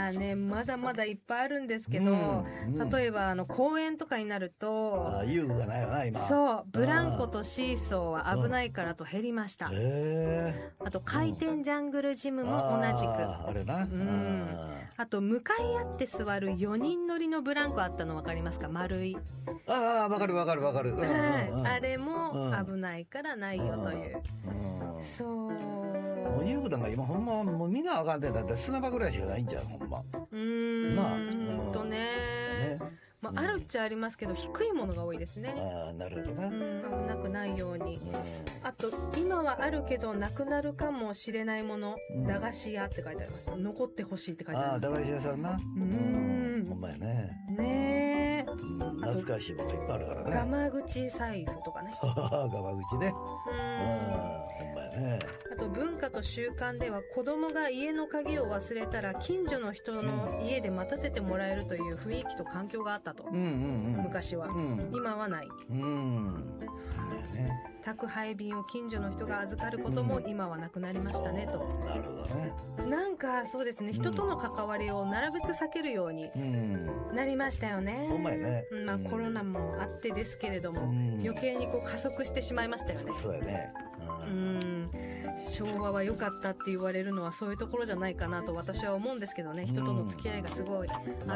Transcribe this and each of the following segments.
やーね、まだまだいっぱいあるんですけど、例えば公園とかになると、 遊具がないよな今。 そう、ブランコとシーソーは危ないからと減りました。あと回転ジャングルジムも同じく。 あれな。 あと向かい合って座る4人乗りのブランコあったの分かりますか？丸い。 わかる。 あれも危ないからないよという。そう。 もう遊具なんか今ほんまもうみんなあかんで、だって砂場ぐらいしかないんじゃんほんま。まあ、あるっちゃありますけど低いものが多いですね。 なるほどな。 危なくないように。あと今はあるけどなくなるかもしれないもの、駄菓子屋って書いてあります。残ってほしいって書いてあります。 駄菓子屋さんな。ほんまやね。 ねえ。 懐かしいものいっぱいあるからね。 ガマ口財布とかね。 ガマ口ね。ほんまやね。 あと文化と習慣では子供が家の鍵を忘れたら近所の人の家で待たせてもらえるという雰囲気と環境があったと。昔は。今はない。宅配便を近所の人が預かることも今はなくなりましたねと。 なるほどね。 なんかそうですね、人との関わりをなるべく避けるようになりましたよね。 ほんまやね。 まあコロナもあってですけれども、余計にこう加速してしまいましたよね。 そうやね。 昭和は良かったって言われるのはそういうところじゃないかなと私は思うんですけどね。人との付き合いがすごいあって、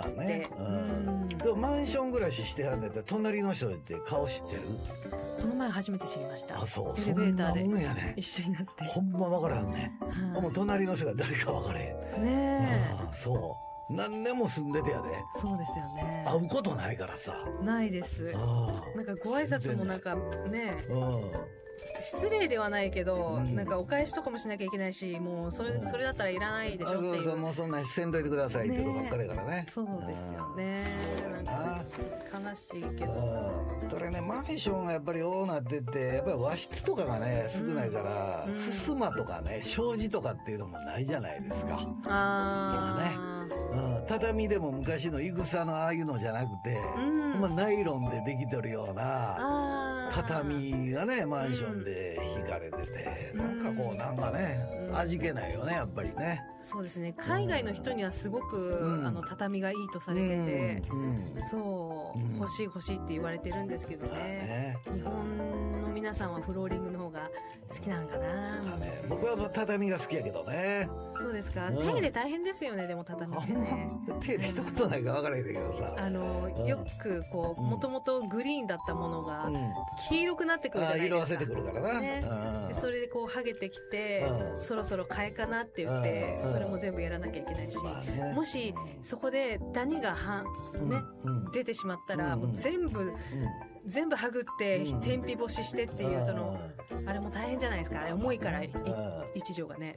でもマンション暮らししてはんだったら隣の人って顔知ってる？ この前初めて知りました。 そう。 エレベーターで一緒になって。 ほんま分からんね。もう隣の人が誰か分からへん。 ねえ。 そう。何年も住んでてやで。 そうですよね。 会うことないからさ。 ないです。なんかご挨拶もなんかね。失礼ではないけど、なんかお返しとかもしなきゃいけないし、もうそれだったらいらないでしょっていう。 もうそんなせんどいてくださいってことばっかりだからね。 そうですよね。なんか悲しいけど。 それね、マンションがやっぱり多なってて、やっぱり和室とかがね少ないから、襖とかね障子とかっていうのもないじゃないですか。今ね。畳でも昔のいぐさのああいうのじゃなくて、ナイロンでできてるような畳がねマンションで引かれてて、なんかこうなんかね味気ないよねやっぱりね。 そうですね。海外の人にはすごく畳がいいとされてて、そう欲しいって言われてるんですけどね。日本の皆さんはフローリングの方が好きなのかな。 僕は畳が好きやけどね。 そうですか。手入れ大変ですよね。でも畳ってね。 手入れしたことないか分からへんけどさ。 よくこうもともとグリーンだったものが黄色くなってくるじゃないですか。 色あせてくるからな。 それでこう剥げてきて、そろそろ替えかなって言って、それも全部やらなきゃいけないし、もしそこでダニが出てしまったら、もう全部剥ぐって天日干ししてっていう、あれも大変じゃないですか。あれ重いから一畳がね。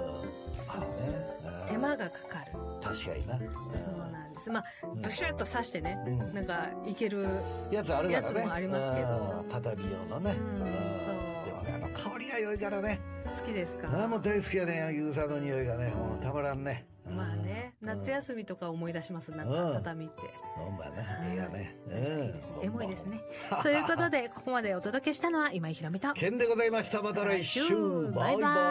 手間がかかる。 確かにな。 そうなんです。まあブシュッと刺してね、なんかいけるやつもありますけど、 畳用のね。でもね香りが良いからね。 好きですか？ もう大好きやね。ゆうさの匂いがねもうたまらんね。 まあね、夏休みとか思い出します。なんか畳って。 ほんまね、いいやね。 エモいですね。ということでここまでお届けしたのは今井ひろみとケンでございました。また来週。バイバイ。